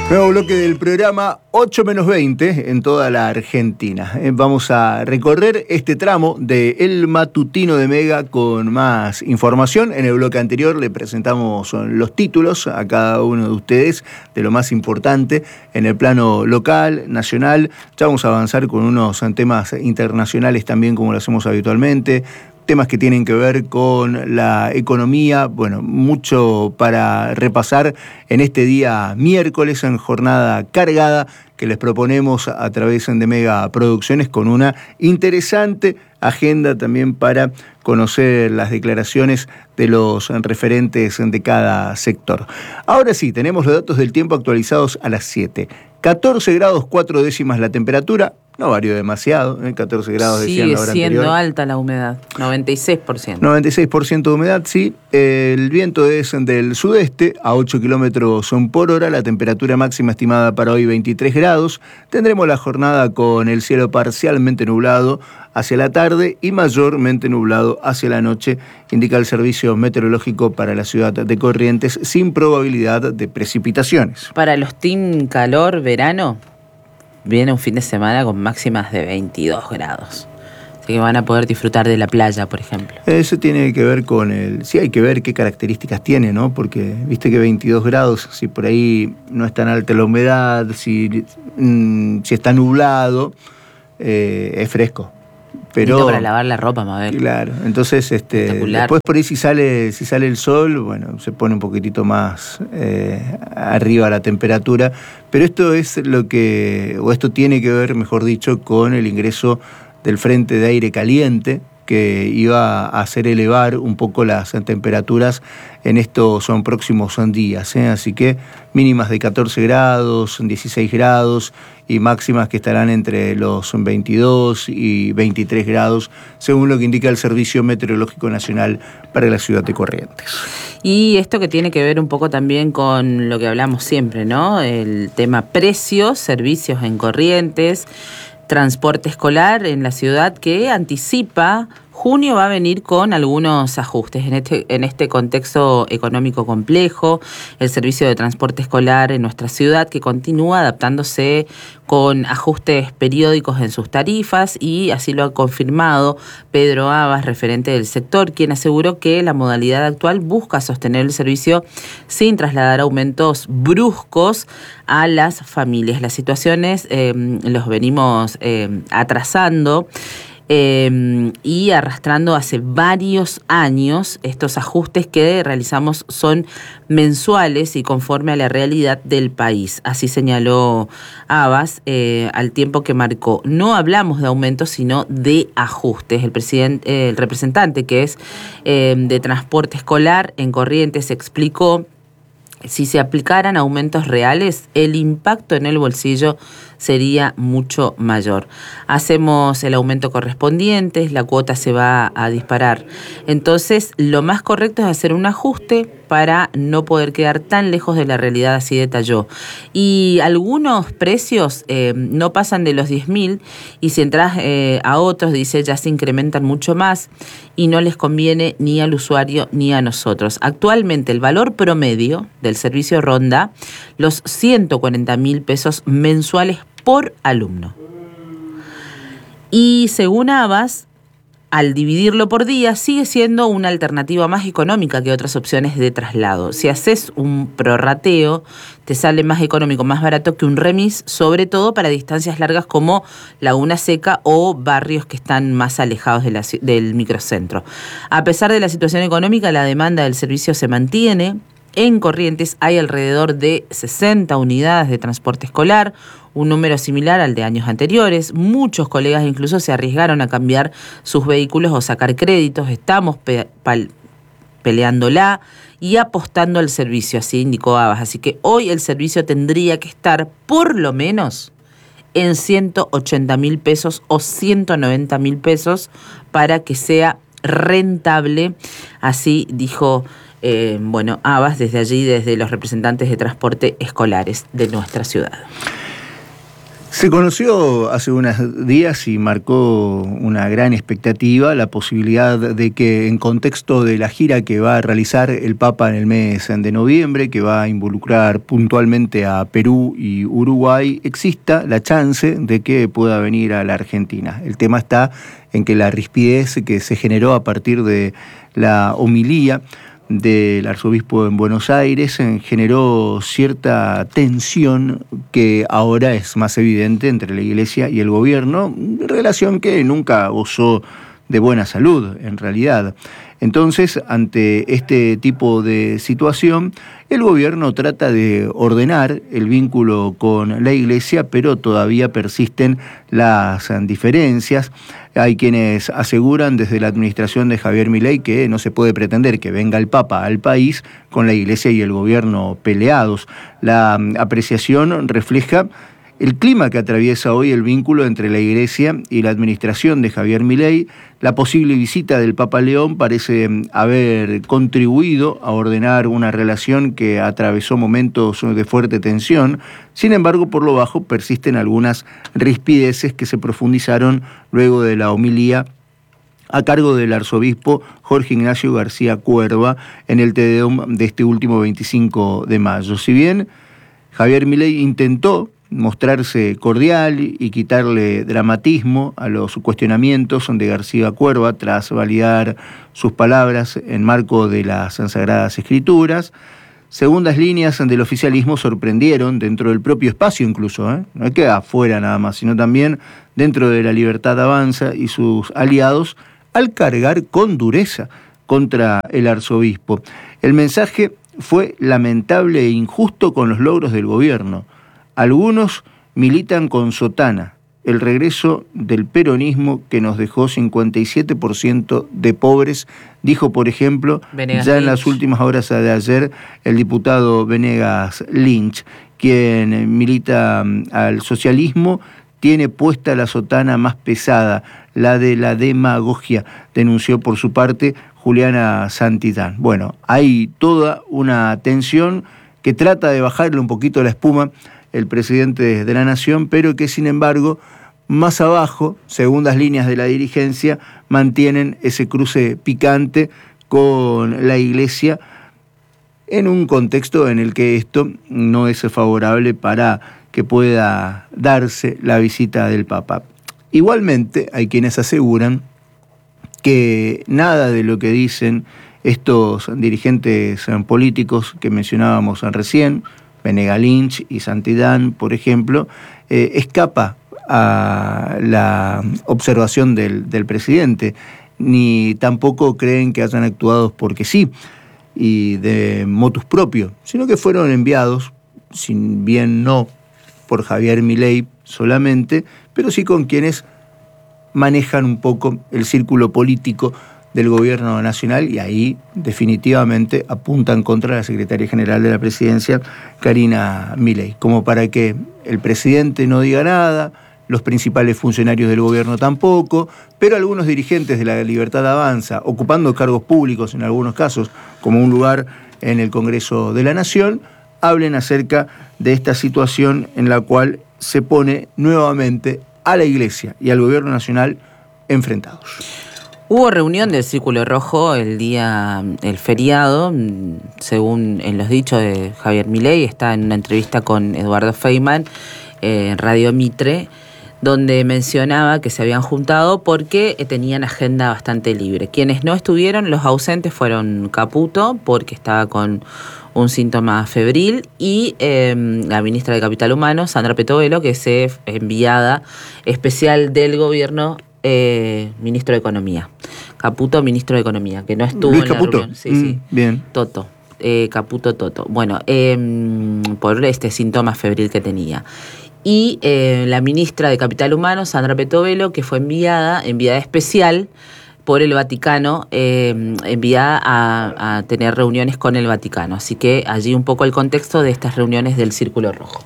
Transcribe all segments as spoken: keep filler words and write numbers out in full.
Nuevo bloque del programa ocho menos veinte en toda la Argentina. Vamos a recorrer este tramo de El Matutino de Mega con más información. En el bloque anterior le presentamos los títulos a cada uno de ustedes de lo más importante en el plano local, nacional. Ya vamos a avanzar con unos temas internacionales también, como lo hacemos habitualmente. Temas que tienen que ver con la economía, bueno, mucho para repasar en este día miércoles, en jornada cargada, que les proponemos a través de Mega Producciones con una interesante agenda también para conocer las declaraciones de los referentes de cada sector. Ahora sí, tenemos los datos del tiempo actualizados a las siete. catorce grados cuatro décimas la temperatura. No varió demasiado, ¿eh? catorce grados decían la hora Sigue siendo anterior. alta la humedad, noventa y seis por ciento. noventa y seis por ciento de humedad, sí. El viento es del sudeste a ocho kilómetros por hora. La temperatura máxima estimada para hoy veintitrés grados. Tendremos la jornada con el cielo parcialmente nublado hacia la tarde y mayormente nublado hacia la noche, indica el Servicio Meteorológico para la ciudad de Corrientes, sin probabilidad de precipitaciones. Para los team calor verano, viene un fin de semana con máximas de veintidós grados. Así que van a poder disfrutar de la playa, por ejemplo. Eso tiene que ver con el... Sí, hay que ver qué características tiene, ¿no? Porque viste que veintidós grados, si por ahí no es tan alta la humedad, si, mmm, si está nublado, eh, es fresco. Pero listo para lavar la ropa, Mabel. Claro, entonces este, después por ahí si sale, si sale el sol, bueno, se pone un poquitito más eh, arriba la temperatura, pero esto es lo que, o esto tiene que ver, mejor dicho, con el ingreso del frente de aire caliente, que iba a hacer elevar un poco las temperaturas en estos son próximos son días, ¿eh? Así que mínimas de catorce grados, dieciséis grados y máximas que estarán entre los veintidós y veintitrés grados, según lo que indica el Servicio Meteorológico Nacional para la ciudad de Corrientes. Y esto que tiene que ver un poco también con lo que hablamos siempre, ¿no? El tema precios, servicios en Corrientes, transporte escolar en la ciudad, que anticipa junio va a venir con algunos ajustes. En este, en este contexto económico complejo, el servicio de transporte escolar en nuestra ciudad, que continúa adaptándose con ajustes periódicos en sus tarifas, y así lo ha confirmado Pedro Abas, referente del sector, quien aseguró que la modalidad actual busca sostener el servicio sin trasladar aumentos bruscos a las familias. Las situaciones eh, los venimos eh, atrasando Eh, y arrastrando hace varios años. Estos ajustes que realizamos son mensuales y conforme a la realidad del país. Así señaló Abas, eh, al tiempo que marcó: no hablamos de aumentos, sino de ajustes. El presidente, eh, el representante que es eh, de transporte escolar en Corrientes explicó: si se aplicaran aumentos reales, el impacto en el bolsillo sería mucho mayor. Hacemos el aumento correspondiente, la cuota se va a disparar. Entonces, lo más correcto es hacer un ajuste para no poder quedar tan lejos de la realidad, así detalló. Y algunos precios eh, no pasan de los diez mil, y si entras eh, a otros, dice, ya se incrementan mucho más y no les conviene ni al usuario ni a nosotros. Actualmente el valor promedio del servicio ronda los ciento cuarenta mil pesos mensuales por alumno. Y según Abas, al dividirlo por día, sigue siendo una alternativa más económica que otras opciones de traslado. Si haces un prorrateo, te sale más económico, más barato que un remis, sobre todo para distancias largas como Laguna Seca o barrios que están más alejados de la, del microcentro. A pesar de la situación económica, la demanda del servicio se mantiene. En Corrientes hay alrededor de sesenta unidades de transporte escolar, un número similar al de años anteriores. Muchos colegas incluso se arriesgaron a cambiar sus vehículos o sacar créditos. Estamos pe- pal- peleándola y apostando al servicio, así indicó Abas. Así que hoy el servicio tendría que estar por lo menos en ciento ochenta mil pesos o ciento noventa mil pesos para que sea rentable, así dijo Eh, bueno, Abas desde allí, desde los representantes de transporte escolares de nuestra ciudad. Se conoció hace unos días y marcó una gran expectativa la posibilidad de que en contexto de la gira que va a realizar el Papa en el mes de noviembre, que va a involucrar puntualmente a Perú y Uruguay, exista la chance de que pueda venir a la Argentina. El tema está en que la rispidez que se generó a partir de la homilía del arzobispo en Buenos Aires generó cierta tensión que ahora es más evidente entre la Iglesia y el gobierno, relación que nunca gozó de buena salud en realidad. Entonces, ante este tipo de situación, el gobierno trata de ordenar el vínculo con la Iglesia, pero todavía persisten las diferencias. Hay quienes aseguran desde la administración de Javier Milei que no se puede pretender que venga el Papa al país con la Iglesia y el gobierno peleados. La apreciación refleja el clima que atraviesa hoy el vínculo entre la Iglesia y la administración de Javier Milei. La posible visita del Papa León parece haber contribuido a ordenar una relación que atravesó momentos de fuerte tensión. Sin embargo, por lo bajo persisten algunas rispideces que se profundizaron luego de la homilía a cargo del arzobispo Jorge Ignacio García Cuerva en el Te Deum de este último veinticinco de mayo. Si bien Javier Milei intentó mostrarse cordial y quitarle dramatismo a los cuestionamientos de García Cuerva tras validar sus palabras en marco de las Sagradas Escrituras, segundas líneas del oficialismo sorprendieron dentro del propio espacio incluso, ¿eh? No es que afuera nada más, sino también dentro de la Libertad Avanza y sus aliados al cargar con dureza contra el arzobispo. El mensaje fue lamentable e injusto con los logros del gobierno. Algunos militan con sotana, el regreso del peronismo que nos dejó cincuenta y siete por ciento de pobres, dijo, por ejemplo, Venegas ya Lynch. En las últimas horas de ayer, el diputado Venegas Lynch, quien milita al socialismo, tiene puesta la sotana más pesada, la de la demagogia, denunció por su parte Juliana Santillán. Bueno, hay toda una tensión que trata de bajarle un poquito la espuma el presidente de la Nación, pero que sin embargo, más abajo, segundas líneas de la dirigencia, mantienen ese cruce picante con la Iglesia en un contexto en el que esto no es favorable para que pueda darse la visita del Papa. Igualmente, hay quienes aseguran que nada de lo que dicen estos dirigentes políticos que mencionábamos recién, Venegas Lynch y Santillán, por ejemplo, eh, escapa a la observación del, del presidente, ni tampoco creen que hayan actuado porque sí, y de motus propio, sino que fueron enviados, si bien no por Javier Milei solamente, pero sí con quienes manejan un poco el círculo político del gobierno nacional, y ahí definitivamente apuntan contra la secretaria general de la presidencia, Karina Milei, como para que el presidente no diga nada, los principales funcionarios del gobierno tampoco, pero algunos dirigentes de la Libertad Avanza, ocupando cargos públicos en algunos casos, como un lugar en el Congreso de la Nación, hablen acerca de esta situación en la cual se pone nuevamente a la Iglesia y al gobierno nacional enfrentados. Hubo reunión del Círculo Rojo el día, el feriado, según en los dichos de Javier Milei, está en una entrevista con Eduardo Feynman eh, en Radio Mitre, donde mencionaba que se habían juntado porque tenían agenda bastante libre. Quienes no estuvieron, los ausentes, fueron Caputo, porque estaba con un síntoma febril, y eh, la ministra de Capital Humano, Sandra Petovelo, que es enviada especial del gobierno, eh, ministro de Economía. Caputo, ministro de Economía, que no estuvo Luis en Caputo. la reunión. Sí, mm, sí. Bien. Toto. Eh, Caputo Toto. Bueno, eh, por este síntoma febril que tenía. Y eh, la ministra de Capital Humano, Sandra Petovelo, que fue enviada, enviada especial por el Vaticano, eh, enviada a, a tener reuniones con el Vaticano. Así que allí un poco el contexto de estas reuniones del Círculo Rojo.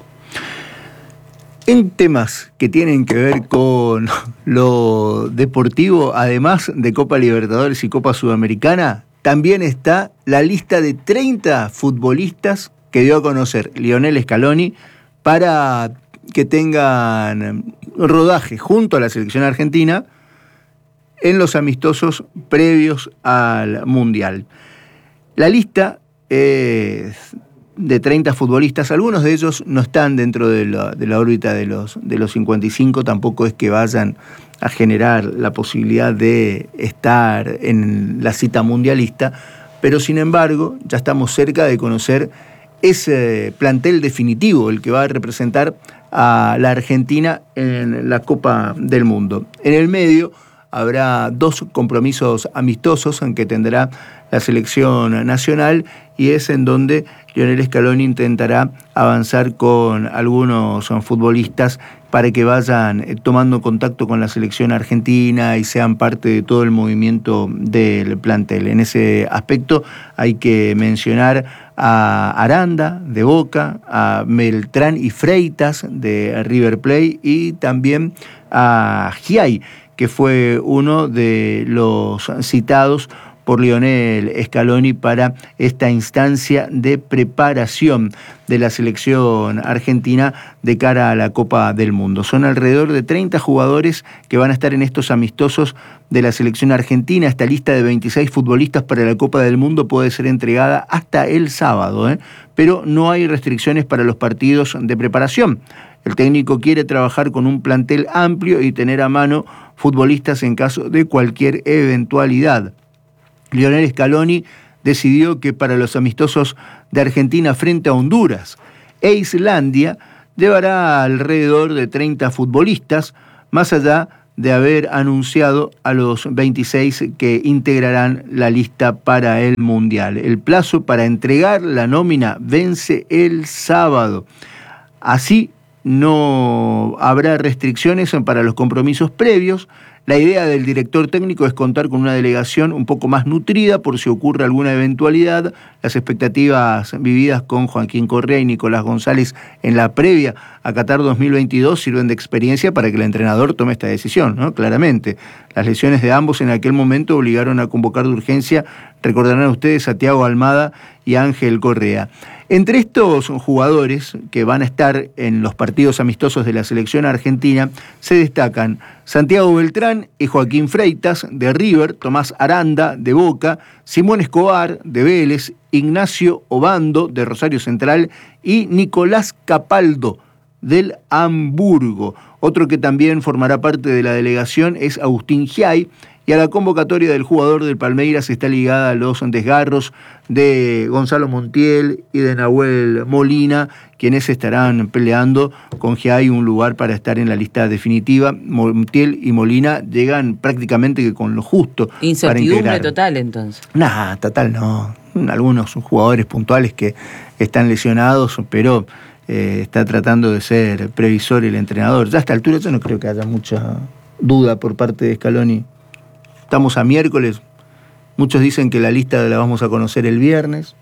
En temas que tienen que ver con lo deportivo, además de Copa Libertadores y Copa Sudamericana, también está la lista de treinta futbolistas que dio a conocer Lionel Scaloni para que tengan rodaje junto a la selección argentina en los amistosos previos al Mundial. La lista es de treinta futbolistas, algunos de ellos no están dentro de la, de la órbita de los, de los cincuenta y cinco, tampoco es que vayan a generar la posibilidad de estar en la cita mundialista, pero sin embargo ya estamos cerca de conocer ese plantel definitivo, el que va a representar a la Argentina en la Copa del Mundo. En el medio habrá dos compromisos amistosos en que tendrá la selección nacional y es en donde Lionel Scaloni intentará avanzar con algunos futbolistas para que vayan tomando contacto con la selección argentina y sean parte de todo el movimiento del plantel. En ese aspecto hay que mencionar a Aranda de Boca, a Beltrán y Freitas de River Plate y también a Giai, que fue uno de los citados por Lionel Scaloni para esta instancia de preparación de la selección argentina de cara a la Copa del Mundo. Son alrededor de treinta jugadores que van a estar en estos amistosos de la selección argentina. Esta lista de veintiséis futbolistas para la Copa del Mundo puede ser entregada hasta el sábado, ¿eh? Pero no hay restricciones para los partidos de preparación. El técnico quiere trabajar con un plantel amplio y tener a mano futbolistas en caso de cualquier eventualidad. Lionel Scaloni decidió que para los amistosos de Argentina frente a Honduras e Islandia llevará alrededor de treinta futbolistas, más allá de haber anunciado a los veintiséis que integrarán la lista para el Mundial. El plazo para entregar la nómina vence el sábado. Así no habrá restricciones para los compromisos previos. La idea del director técnico es contar con una delegación un poco más nutrida por si ocurre alguna eventualidad. Las expectativas vividas con Joaquín Correa y Nicolás González en la previa a Qatar dos mil veintidós sirven de experiencia para que el entrenador tome esta decisión, ¿no? Claramente. Las lesiones de ambos en aquel momento obligaron a convocar de urgencia, recordarán ustedes, a Thiago Almada y a Ángel Correa. Entre estos jugadores que van a estar en los partidos amistosos de la selección argentina se destacan Santiago Beltrán y Joaquín Freitas de River, Tomás Aranda de Boca, Simón Escobar de Vélez, Ignacio Obando de Rosario Central y Nicolás Capaldo del Hamburgo. Otro que también formará parte de la delegación es Agustín Giai, y a la convocatoria del jugador del Palmeiras está ligada a los desgarros de Gonzalo Montiel y de Nahuel Molina, quienes estarán peleando con Giai un lugar para estar en la lista definitiva. Montiel y Molina llegan prácticamente que con lo justo. Incertidumbre total, entonces. Nah, total no. Algunos jugadores puntuales que están lesionados, pero eh, está tratando de ser previsor el entrenador. Ya a esta altura yo no creo que haya mucha duda por parte de Scaloni. Estamos a miércoles, muchos dicen que la lista la vamos a conocer el viernes,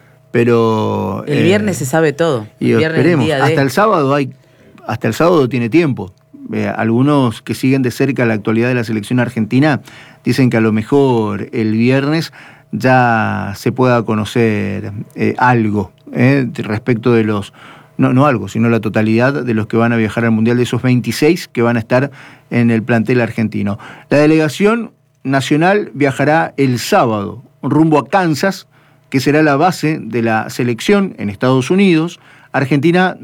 pero... El eh, viernes se sabe todo. Y el viernes esperemos, día hasta de... el sábado hay, hasta el sábado tiene tiempo. Eh, algunos que siguen de cerca la actualidad de la selección argentina dicen que a lo mejor el viernes ya se pueda conocer eh, algo eh, respecto de los... No, no algo, sino la totalidad de los que van a viajar al Mundial, de esos veintiséis que van a estar en el plantel argentino. La delegación nacional viajará el sábado rumbo a Kansas, que será la base de la selección en Estados Unidos. Argentina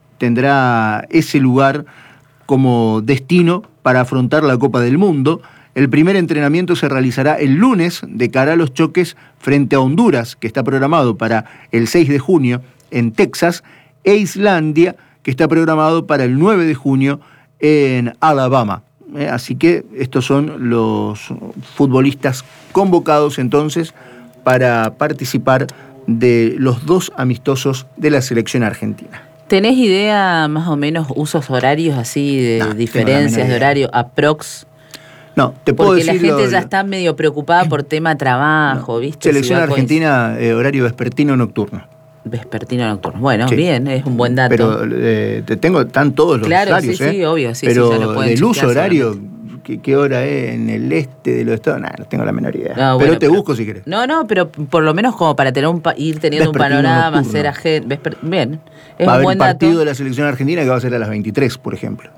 tendrá ese lugar como destino para afrontar la Copa del Mundo. El primer entrenamiento se realizará el lunes de cara a los choques frente a Honduras, que está programado para el seis de junio en Texas, e Islandia, que está programado para el nueve de junio en Alabama. Eh, así que estos son los futbolistas convocados entonces para participar de los dos amistosos de la selección argentina. ¿Tenés idea más o menos usos horarios así, de no, diferencias de horario, aprox? No, te puedo Porque decir... la gente lo, ya está medio preocupada por tema trabajo, no. ¿Viste? Selección si argentina, eh, horario vespertino nocturno. Vespertino nocturno. Bueno, sí. Bien, es un buen dato. Pero eh, te tengo, están todos los claro, horarios, sí, ¿eh? sí, obvio, sí, pero sí, ya lo pueden del uso horario, ¿qué, qué hora es en el este de los estados? Nah, no tengo la menor idea. No, pero bueno, te pero, busco si querés. No, no, pero por lo menos como para tener un pa ir teniendo Vespertino un panorama, nocturno. ser agente. Bien, es va a un haber buen partido dato. de la selección argentina que va a ser a las veintitrés, por ejemplo.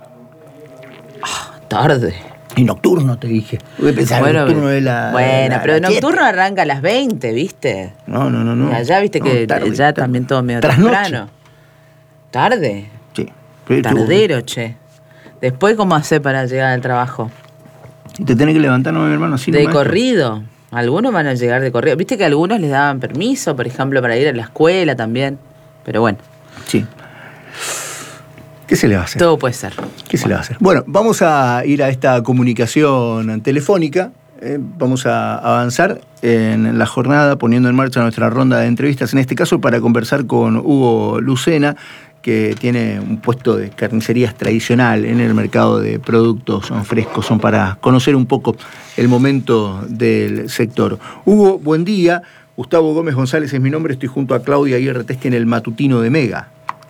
Ah, tarde. Y nocturno, te dije. Voy a pensar, Bueno, nocturno es la. bueno la, pero la nocturno siete. arranca a las veinte, ¿viste? No, no, no, no. Y allá viste no, que tarde, ya tarde. también todo medio Trasnoche. temprano. ¿Tarde? Sí. Tardero, che. Después, ¿cómo hace para llegar al trabajo? Y te tenés que levantar, no, mi hermano, así De nomás. corrido. Algunos van a llegar de corrido. Viste que a algunos les daban permiso, por ejemplo, para ir a la escuela también. Pero bueno. Sí. ¿Qué se le va a hacer? Todo puede ser. ¿Qué se le va a hacer? Bueno, vamos a ir a esta comunicación telefónica. Eh, vamos a avanzar en la jornada poniendo en marcha nuestra ronda de entrevistas, en este caso para conversar con Hugo Lucena, que tiene un puesto de carnicerías tradicional en el mercado de productos son frescos, son para conocer un poco el momento del sector. Hugo, buen día. Gustavo Gómez González es mi nombre, estoy junto a Claudia Aguirre Tesque en el matutino de Mega.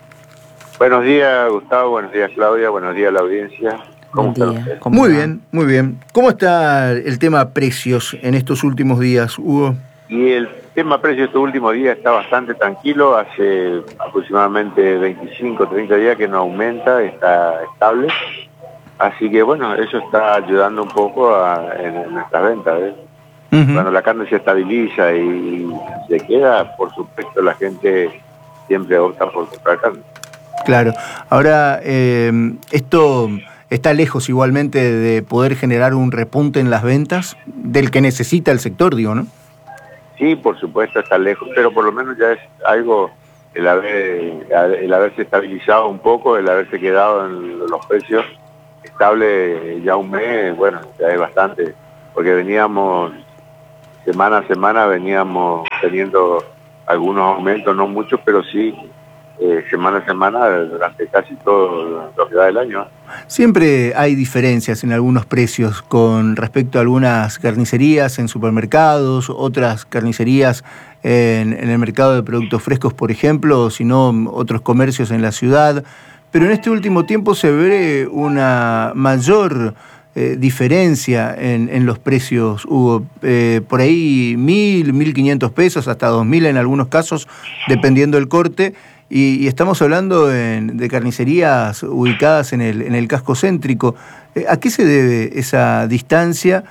Buenos días, Gustavo, buenos días, Claudia, buenos días a la audiencia. ¿Cómo Buen están día. ustedes? Muy va? bien, muy bien. ¿Cómo está el tema precios en estos últimos días, Hugo? Y el tema precio estos últimos días está bastante tranquilo, hace aproximadamente veinticinco, treinta días que no aumenta, está estable. Así que bueno, eso está ayudando un poco a, en, en nuestras ventas. ¿eh? Uh-huh. Cuando la carne se estabiliza y se queda, por supuesto la gente siempre opta por comprar carne. Claro. Ahora, eh, esto está lejos igualmente de poder generar un repunte en las ventas del que necesita el sector, digo, ¿no? Sí, por supuesto está lejos, pero por lo menos ya es algo el haber el haberse estabilizado un poco, el haberse quedado en los precios estable ya un mes, bueno, ya es bastante, porque veníamos semana a semana veníamos teniendo algunos aumentos, no muchos, pero sí eh, semana a semana durante casi todo lo que da del año. Siempre hay diferencias en algunos precios con respecto a algunas carnicerías en supermercados, otras carnicerías en, en el mercado de productos frescos, por ejemplo, o si no, otros comercios en la ciudad. Pero en este último tiempo se ve una mayor eh, diferencia en, en los precios, Hugo. Eh, por ahí mil, mil quinientos pesos, hasta dos mil en algunos casos, dependiendo del corte. Y, y estamos hablando en, de carnicerías ubicadas en el, en el casco céntrico. Eh, ¿A qué se debe esa distancia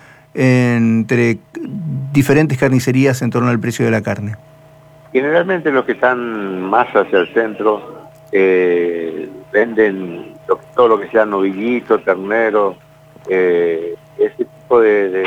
entre diferentes carnicerías en torno al precio de la carne? Generalmente los que están más hacia el centro eh, venden lo, todo lo que sea novillito, ternero, eh, ese tipo de, de,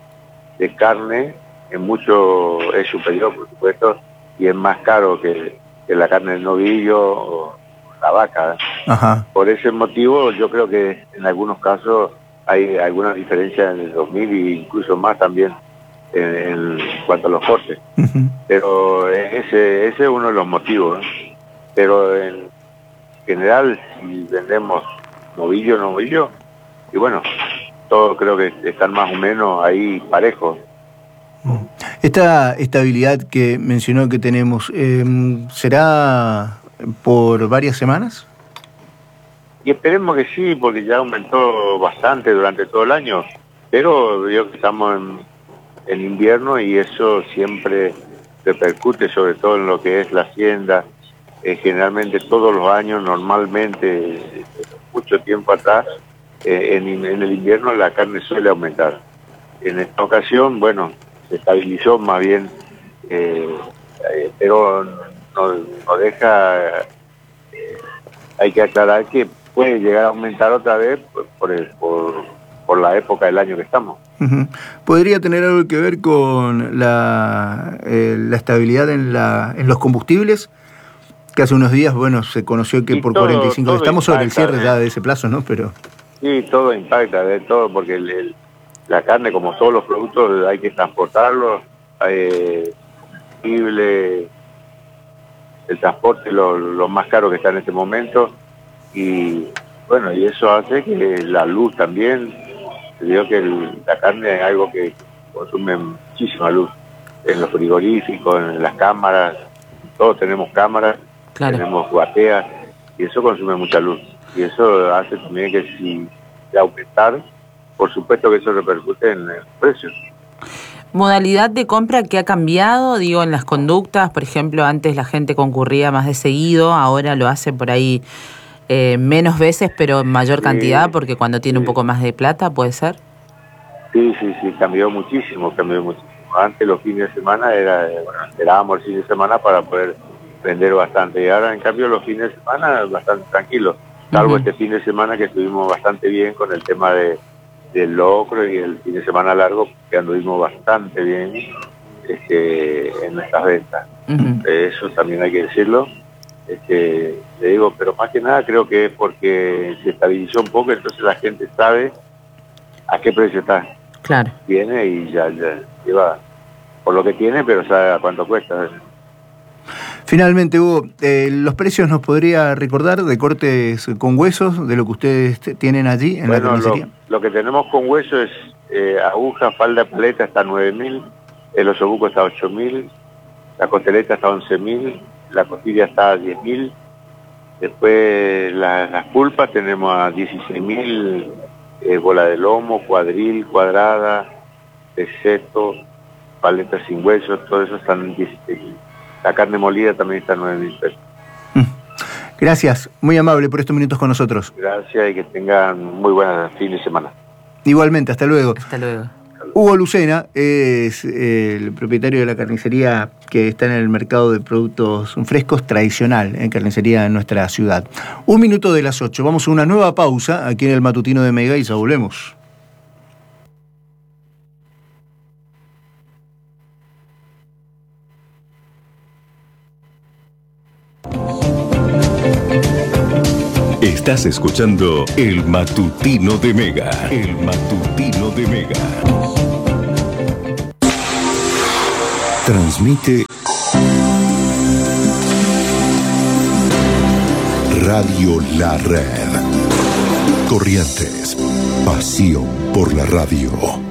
de carne en mucho es superior, por supuesto, y es más caro que, que la carne del novillo o la vaca. Ajá. Por ese motivo yo creo que en algunos casos hay alguna diferencia en el dos mil e incluso más también en, en cuanto a los cortes. Uh-huh. Pero ese, ese es uno de los motivos, ¿eh? Pero en general, si vendemos novillo, novillo, y bueno, todos creo que están más o menos ahí parejos. Esta estabilidad que mencionó que tenemos, eh, ¿será por varias semanas? Y esperemos que sí, porque ya aumentó bastante durante todo el año, pero yo que estamos en, en invierno y eso siempre repercute sobre todo en lo que es la hacienda. Eh, generalmente todos los años, normalmente, eh, mucho tiempo atrás, eh, en, en el invierno la carne suele aumentar. En esta ocasión, bueno, se estabilizó más bien, eh, eh, pero no, no deja, eh, hay que aclarar que puede llegar a aumentar otra vez por, por, el, por, por la época del año que estamos. Uh-huh. ¿Podría tener algo que ver con la, eh, la estabilidad en, la, en los combustibles? Que hace unos días, bueno, se conoció que y por todo, cuarenta y cinco... Estamos impacta, sobre el cierre ¿eh? ya de ese plazo, ¿no? Pero sí, todo impacta, de todo, porque el, el, la carne, como todos los productos, hay que transportarlos, eh, combustible, el transporte lo, lo más caro que está en este momento, y bueno, y eso hace que la luz también, digo que el, la carne es algo que consume muchísima luz, en los frigoríficos, en las cámaras, todos tenemos cámaras, claro. Tenemos bateas, y eso consume mucha luz, y eso hace también que si de aumentar, por supuesto que eso repercute en el precio. ¿Modalidad de compra que ha cambiado, digo, en las conductas? Por ejemplo, antes la gente concurría más de seguido, ahora lo hace por ahí eh, menos veces, pero en mayor cantidad, sí, porque cuando tiene sí. un poco más de plata, ¿puede ser? Sí, sí, sí, cambió muchísimo, cambió muchísimo. Antes los fines de semana era, bueno, esperábamos el fin de semana para poder vender bastante, y ahora en cambio los fines de semana bastante tranquilos, salvo uh-huh. este fin de semana que estuvimos bastante bien con el tema de del locro, y el fin de semana largo que anduvimos bastante bien este, en nuestras ventas. Uh-huh. Eso también hay que decirlo. Este, le digo, pero más que nada creo que es porque se estabilizó un poco, entonces la gente sabe a qué precio está. Claro. Viene y ya, ya lleva por lo que tiene, pero sabe a cuánto cuesta. Finalmente, Hugo, eh, ¿los precios nos podría recordar de cortes con huesos de lo que ustedes tienen allí en bueno, la carnicería? Lo, lo que tenemos con hueso es eh, aguja, falda, paleta está nueve mil, el osobuco está ocho mil, la costeleta está once mil, la costilla está a diez mil, después la, las pulpas tenemos a dieciséis mil, eh, bola de lomo, cuadril, cuadrada, peseto, paleta sin hueso, todo eso están dieciséis mil. La carne molida también está a nueve mil pesos. Gracias, muy amable por estos minutos con nosotros. Gracias y que tengan muy buen fin de semana. Igualmente, hasta luego. Hasta luego. Hugo Lucena es el propietario de la carnicería que está en el mercado de productos frescos tradicional, en carnicería en nuestra ciudad. Un minuto de las ocho. Vamos a una nueva pausa aquí en el Matutino de Mega y ya volvemos. Estás escuchando El Matutino de Mega. El Matutino de Mega. Transmite Radio La Red. Corrientes. Pasión por la radio.